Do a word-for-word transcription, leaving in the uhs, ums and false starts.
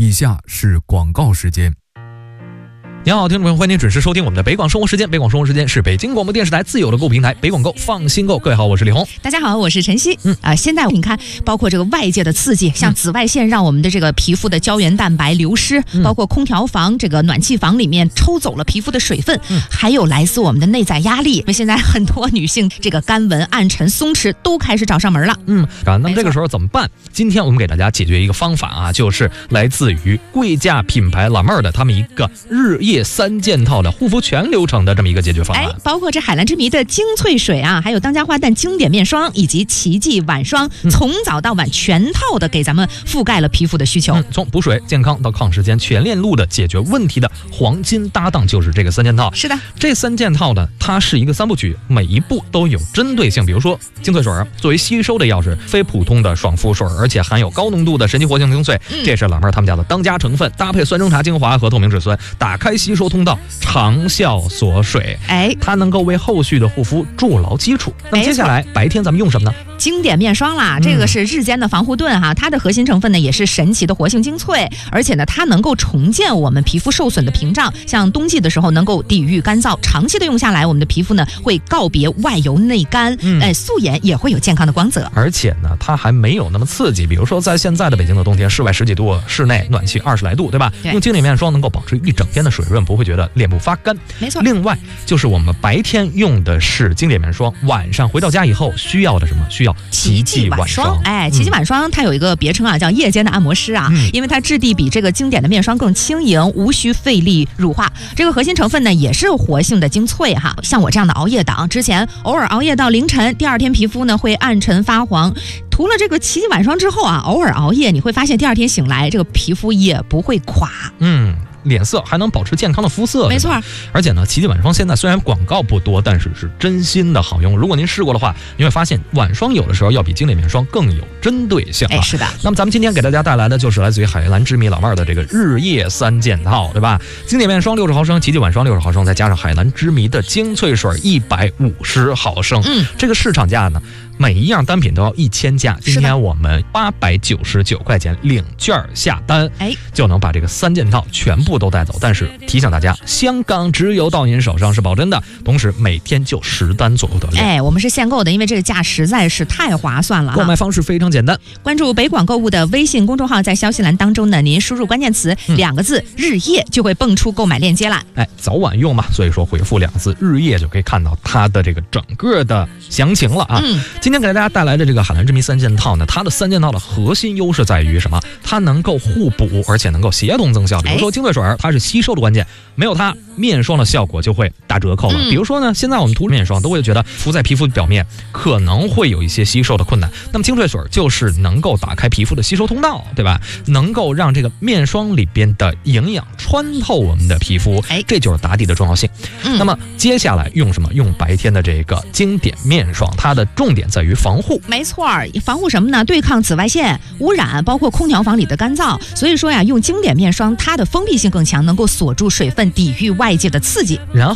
以下是广告时间。 您好，听众朋友，欢迎您准时收听我们的北广生活时间。北广生活时间是北京广播电视台自有的购物平台北广购，放心购。各位好，我是李红。 大家好，我是晨曦。 嗯啊、呃，现在你看，包括这个外界的刺激，像紫外线让我们的这个皮肤的胶原蛋白流失，嗯、包括空调房、这个暖气房里面抽走了皮肤的水分，嗯、还有来自我们的内在压力。因为现在很多女性这个干纹、暗沉、松弛都开始找上门了。 嗯，啊，那么这个时候怎么办？今天我们给大家解决一个方法啊，就是来自于贵价品牌老妹儿的他们一个日夜三件套的护肤全流程的这么一个解决方案， 哎，包括这海蓝之谜的精粹水啊，还有当家花旦经典面霜以及奇迹晚霜，嗯、从早到晚全套的给咱们覆盖了皮肤的需求。 嗯、从补水、健康到抗时间，全链路的解决问题的黄金搭档就是这个三件套。 是的，这三件套呢，它是一个三部曲，每一步都有针对性。比如说精粹水作为吸收的钥匙，非普通的爽肤水，而且含有高浓度的神奇活性精粹，嗯、这是老妹儿他们家的当家成分，搭配酸中茶精华和透明质酸，打开吸收通道。长效锁水， 哎， 它能够为后续的护肤筑牢基础。那么接下来白天咱们用什么呢？ 经典面霜啦，这个是日间的防护盾哈，它的核心成分呢也是神奇的活性精粹，而且呢它能够重建我们皮肤受损的屏障，像冬季的时候能够抵御干燥，长期的用下来，我们的皮肤呢会告别外油内干，嗯、哎，素颜也会有健康的光泽。 而且呢，它还没有那么刺激，比如说在现在的北京的冬天，室外十几度，室内暖气二十来度，对吧？ 对， 用经典面霜能够保持一整天的水润，不会觉得脸部发干。 没错。 另外就是我们白天用的是经典面霜，晚上回到家以后需要的什么？需要奇迹晚霜。 哎，奇迹晚霜它有一个别称啊，叫夜间的按摩师啊，嗯、因为它质地比这个经典的面霜更轻盈，无需费力乳化。这个核心成分呢也是活性的精粹哈。像我这样的熬夜党，之前偶尔熬夜到凌晨，第二天皮肤呢会暗沉发黄。涂了这个奇迹晚霜之后啊，偶尔熬夜你会发现第二天醒来，这个皮肤也不会垮。 嗯。脸色还能保持健康的肤色， 没错。 而且呢，奇迹晚霜现在虽然广告不多，但是是真心的好用。如果您试过的话，你会发现晚霜有的时候要比经典面霜更有针对性啊。 哎，是的。 那么咱们今天给大家带来的就是来自于海蓝之谜老妹儿的这个日夜三件套，对吧？经典面霜六十毫升，奇迹晚霜六十毫升，再加上海蓝之谜的精粹水一百五十毫升。嗯，这个市场价呢，每一样单品都要一千加。今天我们八百九十九块钱领券下单，哎，就能把这个三件套全部都带走。但是提醒大家，香港直邮到您手上是保真的，同时每天就十单左右的量。 哎，我们是限购的，因为这个价实在是太划算了。 购买方式非常简单， 关注北广购物的微信公众号，在消息栏当中呢，您输入关键词、嗯、两个字日夜，就会蹦出购买链接了。 哎，早晚用嘛，所以说回复两个字日夜就可以看到它的这个整个的详情了啊。嗯，今天给大家带来的这个海蓝之谜三件套呢，它的三件套的核心优势在于什么？它能够互补，而且能够协同增效。比如说精粹水，它是吸收的关键，没有它，面霜的效果就会打折扣了。嗯、比如说呢，现在我们涂面霜都会觉得敷在皮肤表面可能会有一些吸收的困难，那么精粹水就是能够打开皮肤的吸收通道，对吧？能够让这个面霜里边的营养穿透我们的皮肤，哎，这就是打底的重要性。嗯、那么接下来用什么？用白天的这个经典面霜，它的重点在于防护。 没错，防护什么呢？对抗紫外线污染，包括空调房里的干燥。所以说呀，用经典面霜，它的封闭性更强，能够锁住水分，抵御外界的刺激。 然后